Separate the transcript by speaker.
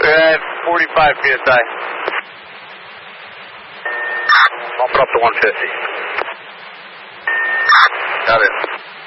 Speaker 1: Roger that, 45 PSI. Bump it up to 150. Got it.